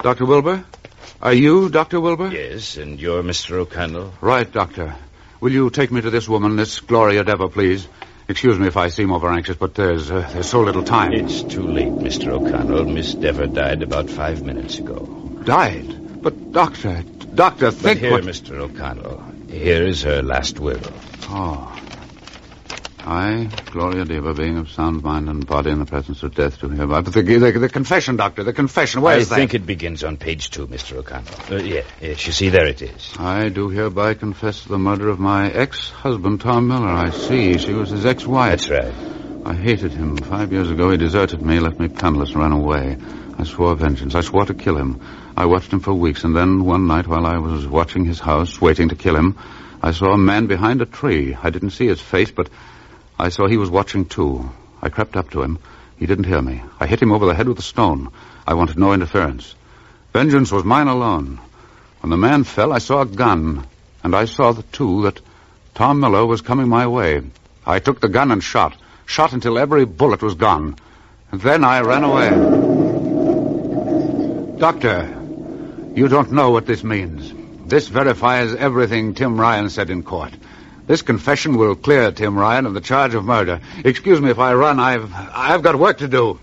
Dr. Wilbur? Are you Dr. Wilbur? Yes, and you're Mr. O'Connell? Right, Doctor. Will you take me to this woman, this Gloria Dever, please? Excuse me if I seem over-anxious, but there's so little time. It's too late, Mr. O'Connell. Miss Dever died about 5 minutes ago. Died? But, Doctor, think here, what... Mr. O'Connell, here is her last will. Oh. I, Gloria Dever, being of sound mind and body in the presence of death, to hereby... But the confession, Doctor, the confession, where is that? I think it begins on page 2, Mr. O'Connell. Yes, you see, there it is. I do hereby confess the murder of my ex-husband, Tom Miller. I see. She was his ex-wife. That's right. I hated him. 5 years ago, he deserted me, left me penniless, and ran away. I swore vengeance. I swore to kill him. I watched him for weeks, and then one night while I was watching his house, waiting to kill him, I saw a man behind a tree. I didn't see his face, but I saw he was watching, too. I crept up to him. He didn't hear me. I hit him over the head with a stone. I wanted no interference. Vengeance was mine alone. When the man fell, I saw a gun, and I saw, too, that Tom Miller was coming my way. I took the gun and shot until every bullet was gone. And then I ran away. Doctor, you don't know what this means. This verifies everything Tim Ryan said in court. This confession will clear Tim Ryan of the charge of murder. Excuse me if I run. I've got work to do.